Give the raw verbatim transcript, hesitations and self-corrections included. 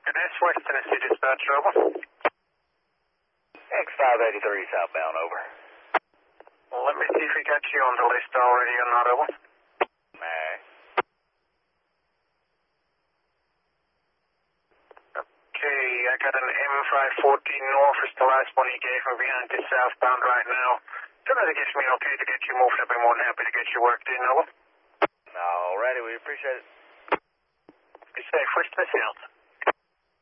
S West Tennessee dispatch, over. X five eighty-three southbound, over. Well, let me see if we got you on the list already or not, over. Nah. Okay, I got an M five fourteen North is the last one he gave me behind this southbound right now. As soon as it gives me okay to get you moved, I'll be more than happy to get you worked in, over. Alrighty, we appreciate it. Be safe, West Tennessee.